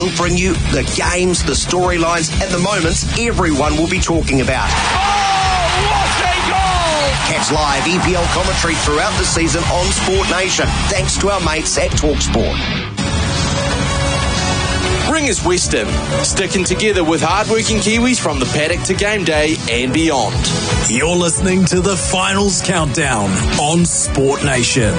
We'll bring you the games, the storylines, and the moments everyone will be talking about. Oh, what a goal! Catch live EPL commentary throughout the season on Sport Nation, thanks to our mates at TalkSport. Ringers Western, sticking together with hardworking Kiwis from the paddock to game day and beyond. You're listening to the Finals Countdown on Sport Nation.